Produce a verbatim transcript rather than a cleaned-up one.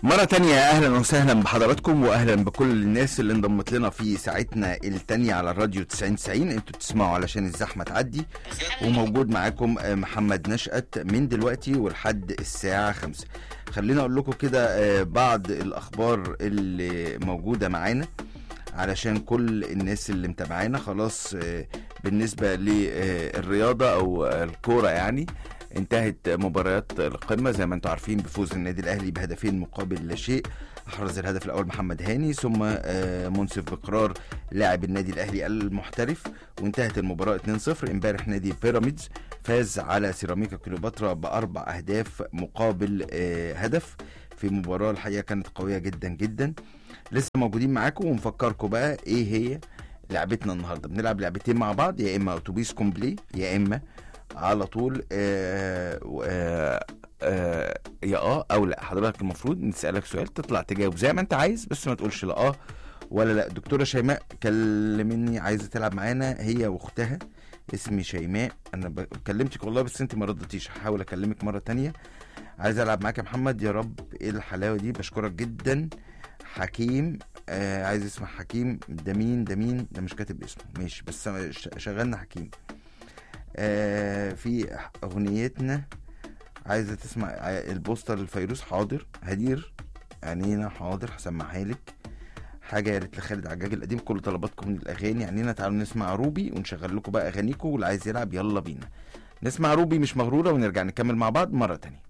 مرة تانية اهلا وسهلا بحضراتكم واهلا بكل الناس اللي انضمت لنا في ساعتنا التانية على الراديو تسعين تسعين. انتوا بتسمعوا علشان الزحمة تعدي، وموجود معاكم محمد نشأت من دلوقتي ولحد الساعة خمسة. خلينا اقول لكم كده بعض الاخبار اللي موجودة معانا علشان كل الناس اللي متابعانا. خلاص بالنسبة للرياضة او الكورة يعني انتهت مباريات القمة زي ما انتم عارفين بفوز النادي الاهلي بهدفين مقابل لا شيء. احرز الهدف الاول محمد هاني، ثم منصف بقرار لاعب النادي الاهلي المحترف، وانتهت المباراة اتنين صفر. امبارح نادي بيراميدز فاز على سيراميكا كليوباترا باربع اهداف مقابل هدف في مباراة الحقيقة كانت قوية جدا جدا. لسه موجودين معاكم ونفكركم بقى ايه هي لعبتنا النهاردة. بنلعب لعبتين مع بعض، يا اما اتوبيس كومبلي يا اما على طول آآ آآ آآ يا اه او لا. حضرتك المفروض نسألك سؤال تطلع تجاوب زي ما انت عايز، بس ما تقولش لا اه ولا لا. دكتورة شيماء كلمني عايزة تلعب معانا هي واختها، اسمي شيماء. انا بكلمتك والله بس انت ما ردتيش، هحاول اكلمك مرة تانية. عايز العب معاك يا محمد. يا رب ايه الحلاوة دي، بشكرك جدا. حكيم آه عايز اسمع حكيم. ده مين ده مين ده مش كاتب اسمه، ماشي بس شغلنا حكيم. آه في اغنيتنا عايزه تسمع البوستر للفيروز، حاضر. هدير عنينا، حاضر هسمعها لك. حاجه يا ريت لخالد عجاج القديم، كل طلباتكم من الاغاني عنينا. تعالوا نسمع روبي ونشغل لكم بقى اغانيكم، واللي عايز يلعب يلا بينا نسمع روبي مش مغروره، ونرجع نكمل مع بعض مره تانية.